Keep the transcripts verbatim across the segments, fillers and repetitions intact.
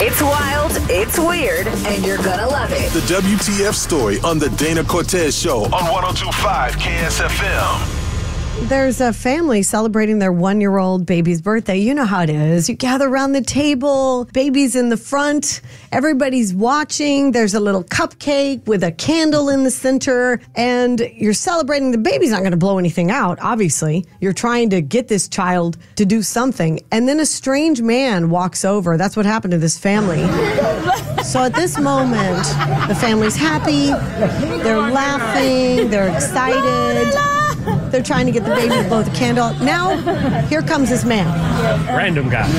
It's wild, it's weird, and you're gonna love it. The W T F story on the Dana Cortez Show on one oh two point five K S F M. There's a family celebrating their one-year-old baby's birthday. You know how it is. You gather around the table, baby's in the front, everybody's watching. There's a little cupcake with a candle in the center, and you're celebrating. The baby's not going to blow anything out, obviously. You're trying to get this child to do something. And then a strange man walks over. That's what happened to this family. So at this moment, the family's happy. They're laughing. They're excited. They're trying to get the baby to blow the candle. Now, here comes this man. Random guy.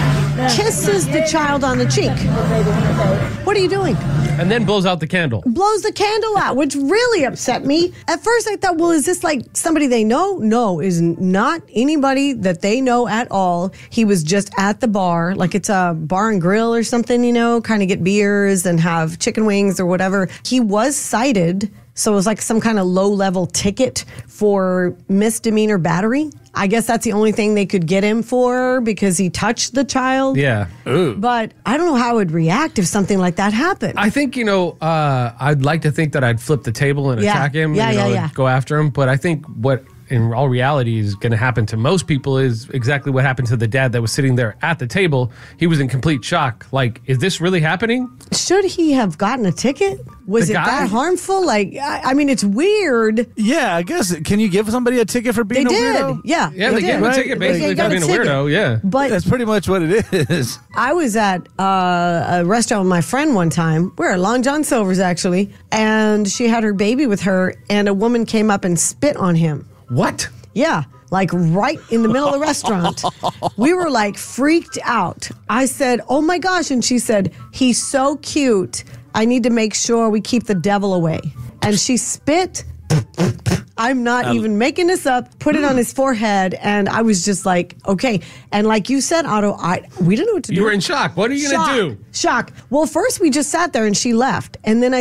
Kisses the child on the cheek. What are you doing? And then blows out the candle. Blows the candle out, which really upset me. At first, I thought, well, is this like somebody they know? No, is not anybody that they know at all. He was just at the bar, like it's a bar and grill or something, you know, kind of get beers and have chicken wings or whatever. He was cited. So it was like some kind of low-level ticket for misdemeanor battery. I guess that's the only thing they could get him for because he touched the child. Yeah. Ooh. But I don't know how I would react if something like that happened. I think, you know, uh, I'd like to think that I'd flip the table and Yeah. attack him. Yeah, you yeah, know, yeah. Go after him. But I think what in all reality is going to happen to most people is exactly what happened to the dad that was sitting there at the table. He was in complete shock. Like, is this really happening? Should he have gotten a ticket? Was The it guy? that harmful? Like, I, I mean, it's weird. Yeah, I guess. Can you give somebody a ticket for being They a did. weirdo? Yeah. Yeah, they did. gave him a Right? ticket basically They for got being a ticket. weirdo. Yeah. But That's pretty much what it is. I was at uh, a restaurant with my friend one time. We were at Long John Silver's, actually. And she had her baby with her, and a woman came up and spit on him. What? Yeah, like right in the middle of the restaurant. We were like freaked out. I said, oh my gosh. And she said, he's so cute. I need to make sure we keep the devil away. And she spit. I'm not Um, even making this up. Put it on his forehead. And I was just like, okay. And like you said, Otto, I we didn't know what to do. You were in shock. What are you going Shock. to do? Shock. Well, first we just sat there and she left. And then I